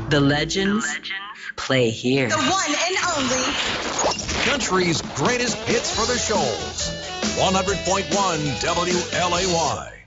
The legends play here. The one and only. Country's greatest hits for the shoals. 100.1 WLAY.